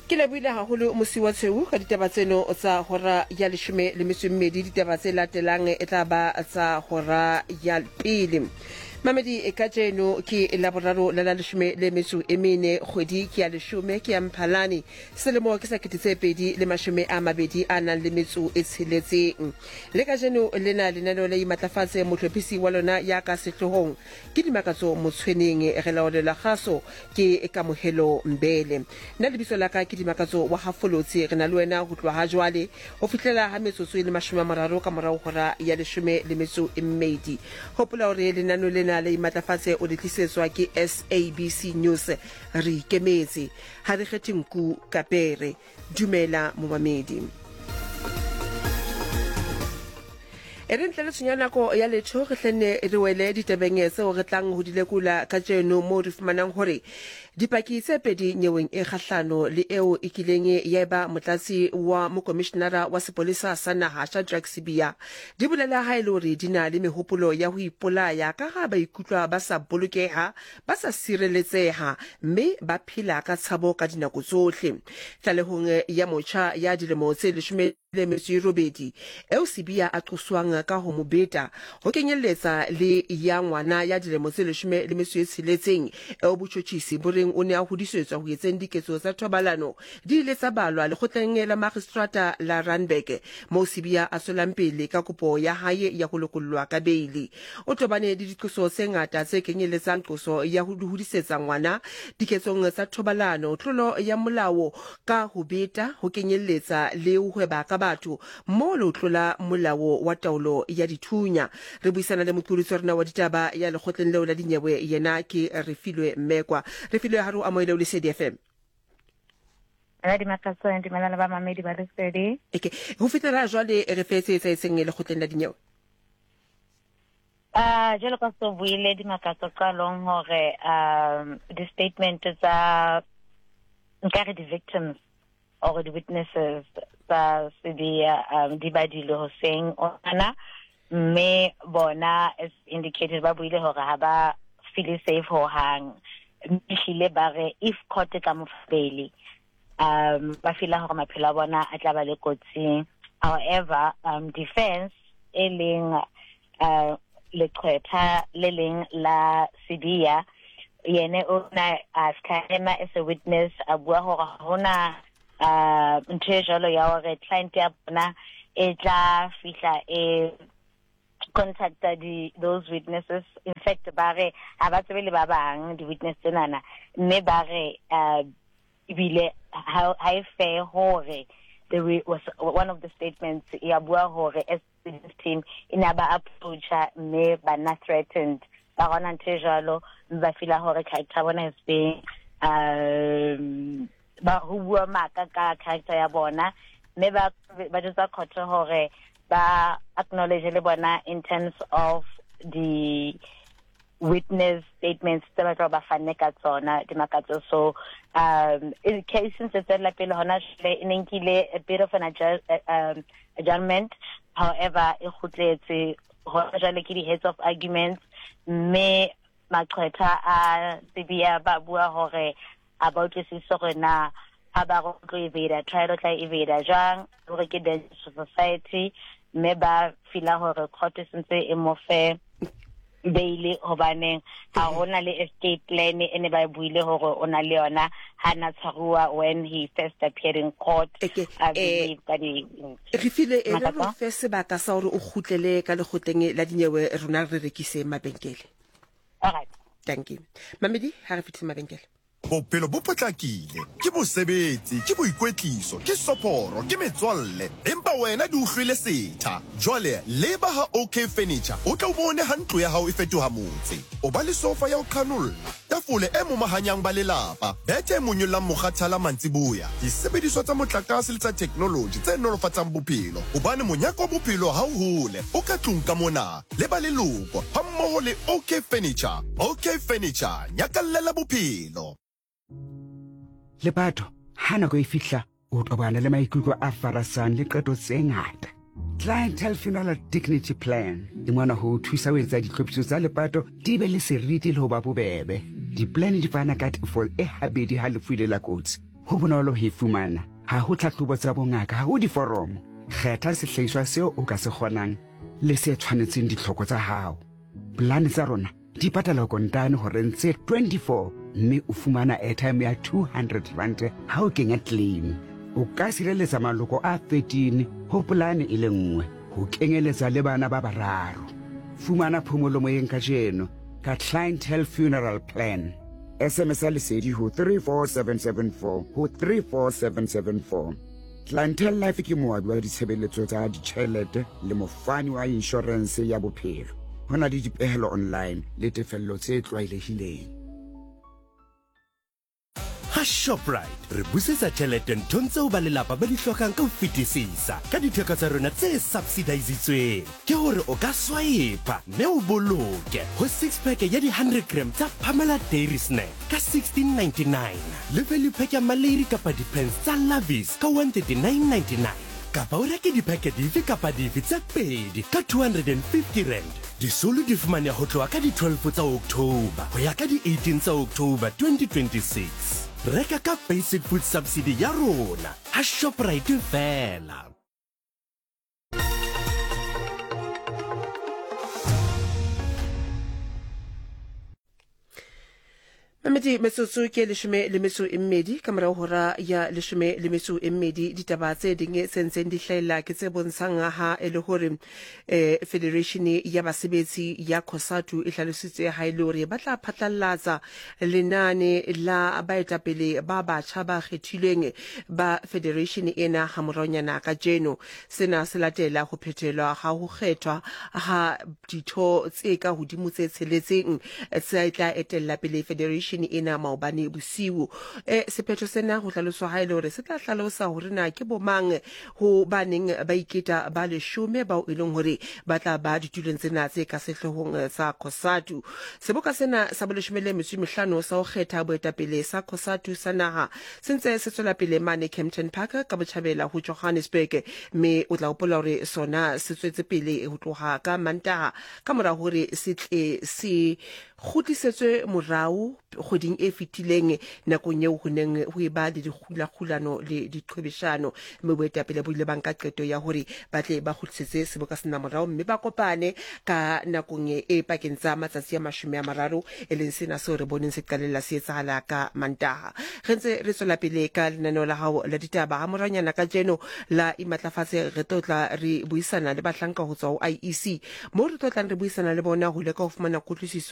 Ke le buile haholo mosi wa tsheu ka ditaba tseno tsa hora ya 12 ditaba tse latelang e tla ba tsa hora ya pele. Mamedi ka jeno ke laboraro la 14 kgwedi ke ya 10 ke ya Mphalane selemo ke sa 2020 a nang le metso e tsheletseng. Le ka jeno lena lenaneo le imatlafatse motlophisi wa lona ya ka sehlohong ke dimakatso motshweneng re laolela kgaso ke Kamohelo Mbele. Nna lebitso la ka ke dimakatso wa Hafolotsi re na le wena ho tloha ha jwale ho fihlela ha metsotso e 30 ka morao hora ya 12. Hopola hore lenaneo lena le imatlafatse o ditlisetswa ke SABC News re ikemetse ha re kgethe nku kapere. Dumela momamedi. Erentle le tshwanako ya letho re hlenne re wele ditabeng tseo re tlang ho dilekula ka jeno mo re fumanang hore dipaki tse pedi nyeweng e kgahlano le eo e kileng ya ba motlatsi wa mokomishenara wa sepolesa sa naha Shadrack Sibiya di bolela ha ile hore dina le mehopolo ya ho ipolaya ka ga ba ikutlwa ba sa bolokeha ba sa sireletseha mme ba phela ka tshabo ka dinako tsohle. Tlalehong ya motjha ya dilemo tse 18 eo Sibiya a qoswang ka ho mobeta ho kenyeletsa le ya ngwana ya dilemo tse 16 eo botjhotjhisi boreng o ne a hodisetswa ho etseng diketso tsa thobalano di ile tsa balwa le kgotleng la magistrata la Randburg mo Sibiya a solang pele ka kopo ya hae ya ho lokollwa ka beili. O tobane di diqoso tse ngata tse kenyeletsang qoso ya ho hodisetsa ngwana diketsong tsa thobalano tlolo ya molao ka ho beta ho kenyeletsa le ho hweba ka batho mo lo tlola molao wa taolo ya dithunya. Re buisana le moqolotsi rena wa ditaba ya lekgotleng leo la dinyewe yena ke Refilwe Mmekwa. Refilwe haru amoile le CDFM. Ala di makatso ndi malala ba mamedi ba lesedi. Ho fetela jwale re fetse tse seng le lekgotleng la dinyewe. Jelo ka so buile di makatso ka long hore the statement tsa nkare the victims or the witnesses tsa Sibiya di badile ho seng ona me bona as indicated ba buile hore ha ba feel safe ho hang mishile bare if court ka mofeli ba feel hore maphelo a bona a tla ba le kotsing. However defense eling le qwetha le leng la Sibiya yene ona askema as a witness a bua hore hona ntejalo ya hore client ya bona e tla fihla e contacta those witnesses. In fact bare ha ba tsebe le ba bang di witness tsena mme bare ibile how fair hore there was one of the statements ya bua hore as this team inaba approach me ba na threatened ba gona ntejalo ba fila hore character bona has been ba ho bua maka ka character ya bona mme ba tsa khotho hore ba acknowledge le bona in terms of the witness statements tsa ba fanne ka tsona di makatso. So in cases tsa la pele hona jle inenkile a bit of an adjournment. However e khutletse hona jale ke di heads of arguments mme maqwetha a Sibiya ba bua hore about this na ha ba go evada trial tla evada jang hore ke the society mme ba fila hore court sentse e mo fe beile hobaneng ha hona le escape plan ene ba buile hore ona le yona hana tshwarua when he first appeared in court. I believe that re file e re lo fe sebaka sa hore o khutlele ka lekgotleng la dinyewe rona re rekise mabenkele. All right, thank you Mamedi ha re fithi mabenkele. Bophelo bo potlakile ke mosebetsi ke boikwetliso ke soporo ke metswalle empa wena di uhlwile setha jwale leba ha OK Furniture o tla bone ha ntlo ya hao e fetoha motse o ba le sofa ya ho qhanolla tafole e momahanyang ba lelapa bethe monyollang mokgathala mantsiboya disebediswa tsa motlakase le tsa technology tse nolofatsang bophelo hobane monyako bophelo ha o hole o ka tlung ka mona le ba leloko ha mmoho le OK Furniture. OK Furniture nyakallela bophelo. Le batho ha nako e fihla o tobana le maikutlo a farasang le qeto tse ngata. Clientele Funeral Dignity Plan di ngwana ho thusa ho etsa ditlhophiso tsa lepato di be le seriti le ho ba bobebe. Di plan di fana ka tefo e habedi ha lefu ile la kotsi ho bonolo ho e fumana ha ho tlhahlobo tsa bongaka ha ho diforomo kgetha sehlahiswa seo o ka se kgonang le se tshwanetseng ditlhoko tsa hao polane tsa rona di patala kontane hore ntse 24 mme o fumana airtime ya 200 rand ha o kenya claim o ka sireletsa maloko a 13 ho polane e le nngwe ho kenyeletsa le bana ba bararo fumana phomolo moyeng ka jeno ka Clientele Funeral Plan SMS lesedi ho 34774 ho 34774 Clientele Life ke moabi wa ditshebeletso tsa ditjhelete le mofani wa insurance ya bophelo hona le dipehelo online le tefello tse tlwaelehileng ha Shoprite re busetsa tjhelete nthong tseo ba lelapa ba di hlokang ka ho fetisisa ka ditheko tsa rona tse subsidizitsweng ke hore o ka swipe mme o boloke ho 6-pack ya di 100 gram tsa Pamela Dairy Snack ka 16.99 le value pack ya Maleri kapa di-pens tsa Lavis ka 139.99 kapa o reke dipheke dife kapa dife tsa pedi ka 250 rand disolo di fumane ho tloha ka di 12 tsa October ho ya ka di 18 tsa October 2026 reka ka basic food subsidy ya rona ha Shoprite fela Mamedi metsotso ke leshome le metso e mmedi ka morao hora ya leshome le metso e mmedi ditaba tse ding tse ntseng di hlaela ke tse bontshang ha e le hore Federation ya basebetsi ya COSATU e hlalositse ha ile hore ba tla phatlalatsa lenane la baetapele ba batjha ba kgethilweng ba Federation ena ha moronyana ka jeno sena se latela ho phethelwa ha ho kgethwa ha ditho tse ka hodimo tse tsheletseng tse tla etella pele Federation ena maobane bosiu sephetho sena ho hlaloswa ha ile hore se tla hlalosa hore na ke bomang ho baneng ba iketa ba leshome ba e leng hore ba tla ba ditulong tsena tse ka sehloohong sa COSATU seboka sena sa boleshome le metso e 5 sa ho kgetha boetapele sa COSATU sa naha sentse se tswela pele mane Kempton Park ka botjhabela ho Johannesburg mme o tla hopola hore sona se tswetse pele ho tloha ka Mantaha ka mora hore se tle se khutlisetswe morao kgoding e fetileng nakong eo ho neng ho eba le dikgulano le diqhwebeshano mme boetapele bo ile banka qeto ya hore ba tle ba khutlisetse seboka sena morao mme ba kopane ka nakong e pakeng tsa matsatsi a 30 e leng sena se re boneng se qalella se etsahala ka Mantaha re ntse re tswela pele ka lenaneo la hao la ditaba ha moranyana ka jeno la imatlafatse re totla re buisana le bahlanka ho tswa ho IEC mo re totlang re buisana le bona ho leka ho fumana kutlwisiso